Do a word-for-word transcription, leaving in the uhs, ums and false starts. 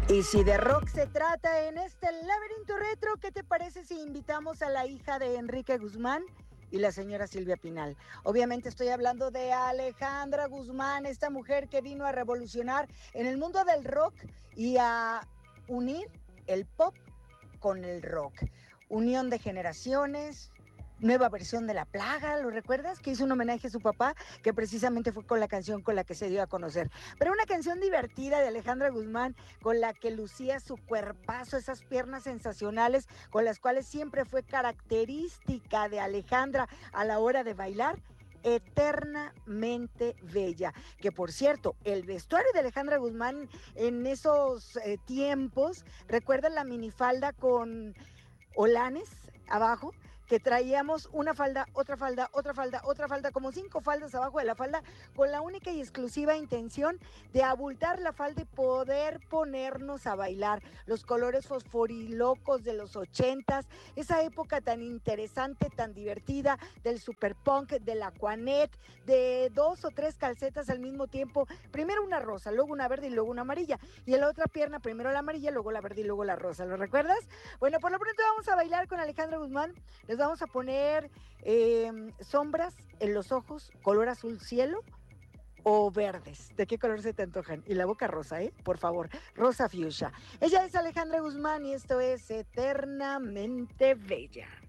Y si de rock se trata en este laberinto retro, ¿qué te parece si invitamos a la hija de Enrique Guzmán y la señora Silvia Pinal? Obviamente estoy hablando de Alejandra Guzmán, esta mujer que vino a revolucionar en el mundo del rock y a unir el pop con el rock. Unión de generaciones, nueva versión de La Plaga, ¿lo recuerdas? Que hizo un homenaje a su papá, que precisamente fue con la canción con la que se dio a conocer. Pero una canción divertida de Alejandra Guzmán, con la que lucía su cuerpazo, esas piernas sensacionales, con las cuales siempre fue característica de Alejandra a la hora de bailar. Eternamente bella, que por cierto, el vestuario de Alejandra Guzmán en esos eh, tiempos, ¿recuerdan la minifalda con olanes abajo? Que traíamos una falda, otra falda, otra falda, otra falda, como cinco faldas abajo de la falda, con la única y exclusiva intención de abultar la falda y poder ponernos a bailar. Los colores fosforilocos de los ochentas, esa época tan interesante, tan divertida, del superpunk, del aquanet, de dos o tres calcetas al mismo tiempo, primero una rosa, luego una verde y luego una amarilla, y en la otra pierna primero la amarilla, luego la verde y luego la rosa, ¿lo recuerdas? Bueno, por lo pronto vamos a bailar con Alejandra Guzmán. Les vamos a poner eh, sombras en los ojos, color azul cielo o verdes. ¿De qué color se te antojan? Y la boca rosa, ¿eh? Por favor, rosa fuchsia. Ella es Alejandra Guzmán y esto es Eternamente Bella.